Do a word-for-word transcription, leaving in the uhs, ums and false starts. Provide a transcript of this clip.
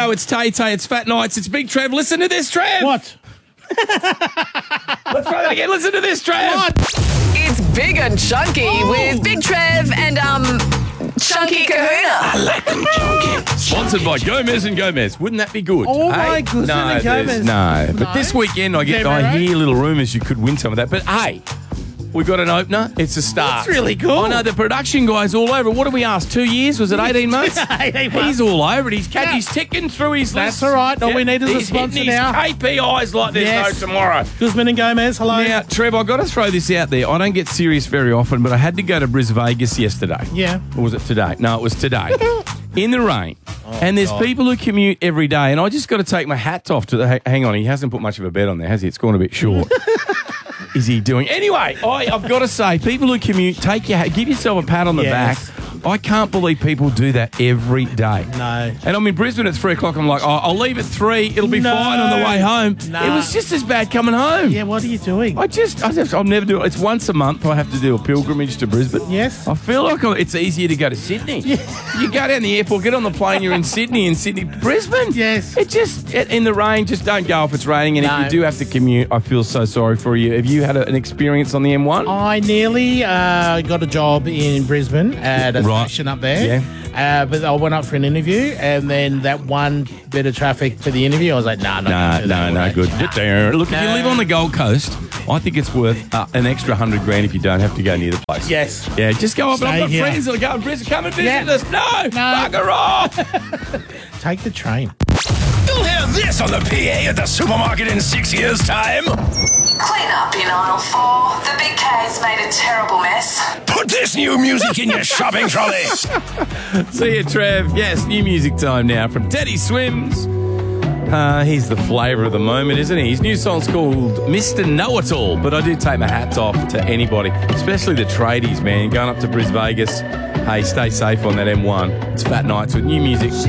go. It's Tay Tay. It's Fat Nights. It's Big Trev. Listen to this, Trev. What? Let's try that again. Listen to this, Trev. What? It's Big and Chunky Ooh. with Big Trev and um Chunky Kahuna. I like them chunky. Sponsored by Gomez and Gomez. Wouldn't that be good? Oh, hey? my goodness, No, and there's- Gomez. no. But No? this weekend, I get, Is that I right? hear little rumours you could win some of that. But hey, we got an opener. It's a start. That's really cool. I know the production guy's all over it. What did we ask? Two years? Was it eighteen months? eighteen months. He's all over it. He's, ca- Yeah. he's ticking through his That's list. all right. All we need is a he's sponsor hitting now. His K P Is like there's Yes. no tomorrow. Guzman and Gomez, hello. Now, Trev, I've got to throw this out there. I don't get serious very often, but I had to go to Bris Vegas yesterday. Yeah. Or was it today? No, it was today. In the rain. and there's God. people who commute every day, and I just got to take my hat off to the... ha- Hang on, he hasn't put much of a bet on there, has he? It's gone a bit short. Is he doing... Anyway, I, I've got to say, people who commute, take your hat, give yourself a pat on the Yes. back. I can't believe people do that every day. No. And I'm in Brisbane at three o'clock. I'm like, oh, I'll leave at three. It'll be No. fine on the way home. Nah. It was just as bad coming home. Yeah, what are you doing? I just, I just, I'll never do it. It's once a month I have to do a pilgrimage to Brisbane. Yes. I feel like I- it's easier to go to Sydney. You go down the airport, get on the plane, you're in Sydney, in Sydney, Brisbane. Yes. It just, it, in the rain, just don't go if it's raining. And No. if you do have to commute, I feel so sorry for you. Have you had a, an experience on the M one? I nearly uh, got a job in Brisbane at a Right. station up there. Yeah. Uh, but I went up for an interview, and then that one bit of traffic for the interview, I was like, nah, no, No, no, no, good. Get there. Look, if you No. live on the Gold Coast, I think it's worth uh, an extra hundred grand if you don't have to go near the place. Yes. Yeah, just go up. And I've Stay got here. friends that are going to Brisbane. Come and visit Yeah. us. No, No. bugger off. Take the train. You'll hear this on the P A at the supermarket in six years' time. Clean up in aisle four. The big K's made a terrible mess. Put this new music in your shopping trolley. See you, Trev. Yes, new music time now from Teddy Swims. Uh, he's the flavour of the moment, isn't he? His new song's called Mister Know-It-All, but I do take my hats off to anybody, especially the tradies, man, going up to Bris Vegas. Hey, stay safe on that M one. It's Fat Nights with new music.